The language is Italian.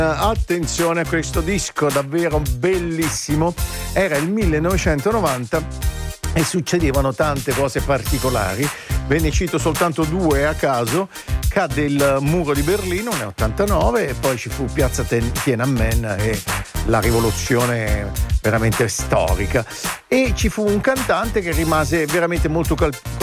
Attenzione a questo disco davvero bellissimo, era il 1990 e succedevano tante cose particolari, ve ne cito soltanto due a caso. Cadde il muro di Berlino nel 89 e poi ci fu piazza Tiananmen e la rivoluzione veramente storica, e ci fu un cantante che rimase veramente molto